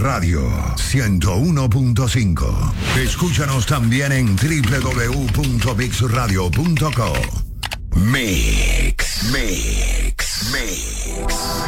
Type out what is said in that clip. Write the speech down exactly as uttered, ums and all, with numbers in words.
Radio ciento uno punto cinco. Escúchanos también en doble u doble u doble u punto mix radio punto com. Mix, Mix, Mix.